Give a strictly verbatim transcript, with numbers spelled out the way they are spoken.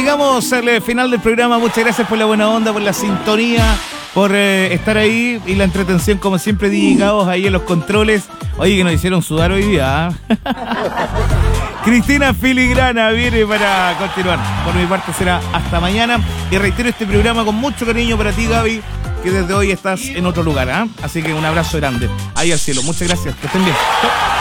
llegamos al final del programa. Muchas gracias por la buena onda, por la sintonía, por eh, estar ahí y la entretención, como siempre, dedicados ahí en los controles. Oye, que nos hicieron sudar hoy día, ¿eh? Cristina Filigrana viene para continuar. Por mi parte será hasta mañana. Y reitero este programa con mucho cariño para ti, Gaby, que desde hoy estás en otro lugar, ¿eh? Así que un abrazo grande. Ahí al cielo. Muchas gracias. Que estén bien. Chau.